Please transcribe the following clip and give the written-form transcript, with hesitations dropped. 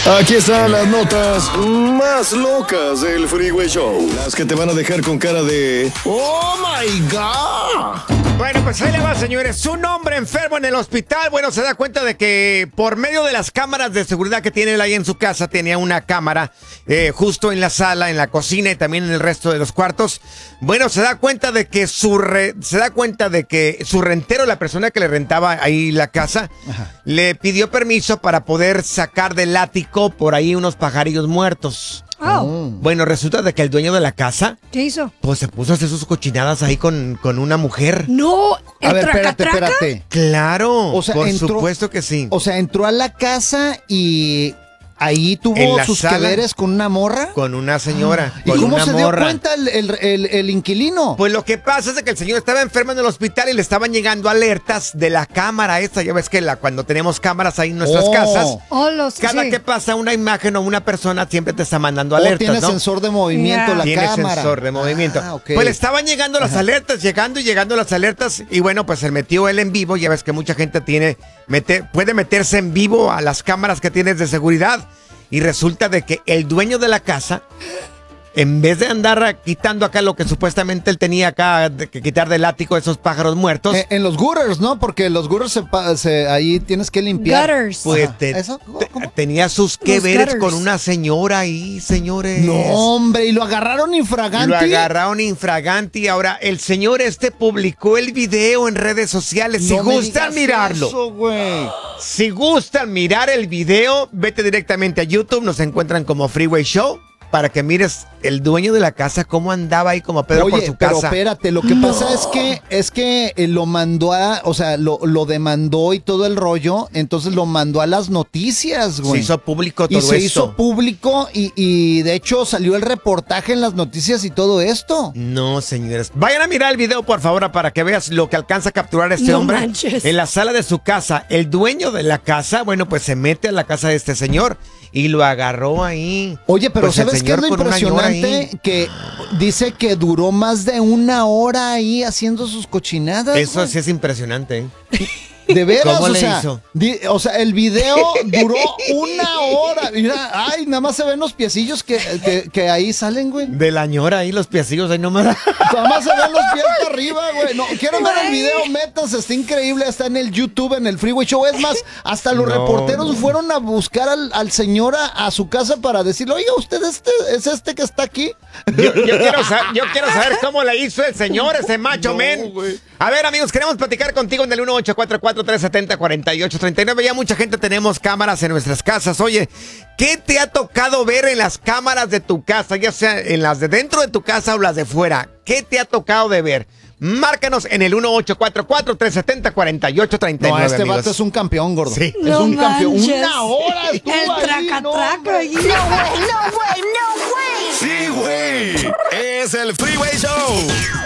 Aquí están las notas más locas del Freeway Show. Las que te van a dejar con cara de ¡Oh, my God! Bueno, pues ahí le va, señores. Un hombre enfermo en el hospital, bueno, se da cuenta de que por medio de las cámaras de seguridad que tiene él ahí en su casa, tenía una cámara justo en la sala, en la cocina y también en el resto de los cuartos. Bueno, se da cuenta de que su rentero, la persona que le rentaba ahí la casa, le pidió permiso para poder sacar del ático por ahí unos pajarillos muertos. Oh. Bueno, resulta de que el dueño de la casa, ¿Qué hizo? pues se puso a hacer sus cochinadas ahí con una mujer. No, A ver, ¿traca-traca? espérate. Claro, O sea, por entró- supuesto que sí. O sea, entró a la casa y ahí En tuvo la sus sala. que veres con una morra. Con una señora, ¿Y con cómo una se dio morra. cuenta el inquilino? Pues lo que pasa es de que el señor estaba enfermo en el hospital y le estaban llegando alertas de la cámara esta. Ya ves que cuando tenemos cámaras ahí en nuestras casas, Oh, cada sí. que pasa una imagen o una persona siempre te está mandando O alertas, tiene ¿no? sensor de movimiento Yeah. la Tiene cámara. sensor de movimiento. Ok. Pues le estaban llegando las alertas, llegando las alertas. Y bueno, pues se metió él en vivo. Ya ves que mucha gente puede meterse en vivo a las cámaras que tienes de seguridad. Y resulta de que el dueño de la casa, en vez de andar quitando acá lo que supuestamente él tenía acá, que quitar del ático esos pájaros muertos, En los gutters, ¿no? Porque los gutters ahí tienes que limpiar. Gutters. pues Ajá. ¿Eso? ¿Cómo? tenía sus que Los veres gutters. con una señora ahí, señores. No, hombre, y lo agarraron infraganti. Lo agarraron infraganti. Ahora, el señor publicó el video en redes sociales. Si No me gustan digas mirarlo, eso, güey. si gustan mirar el video, vete directamente a YouTube. Nos encuentran como Freeway Show para que mires el dueño de la casa cómo andaba ahí como Pedro por Oye, su pero casa. espérate, lo que pasa es que lo mandó o sea, lo demandó y todo el rollo, entonces lo mandó a las noticias, Se güey. hizo público todo y se esto. hizo público y de hecho salió el reportaje en las noticias y todo esto. No, señores. Vayan a mirar el video, por favor, para que veas lo que alcanza a capturar este No hombre manches. en la sala de su casa. El dueño de la casa, bueno, pues se mete a la casa de este señor y lo agarró ahí. Oye, pero Pues el ¿sabes qué es señor lo con una ñora impresionante? ahí. Que dice que duró más de una hora ahí haciendo sus cochinadas. Eso güey. sí es impresionante, ¿eh? De veras, ¿Cómo o le sea, hizo? o sea, el video duró una hora. Mira, ay, nada más se ven los piecillos que ahí salen, güey. De la ñora ahí, los piecillos ahí nomás. Nada más se ven los pies para arriba, güey. No, quiero ver el video, métanse, está increíble. Está en el YouTube, en el Freeway Show. Es más, hasta los No, reporteros no. fueron a buscar al señor a su casa para decirle, oiga, ¿usted es este que está aquí? Yo quiero saber cómo le hizo el señor, ese macho, No, men. güey. A ver, amigos, queremos platicar contigo en el 1844-370-4839. Ya mucha gente tenemos cámaras en nuestras casas. Oye, ¿qué te ha tocado ver en las cámaras de tu casa? Ya sea en las de dentro de tu casa o las de fuera. ¿Qué te ha tocado de ver? Márcanos en el 1844-370-4839. No, este amigos. vato es un campeón, gordo. Sí. Es No un campeón. manches. Una hora estuvo El ahí, no, traca-traca hombre. allí. Sí, güey. Es el Freeway Show.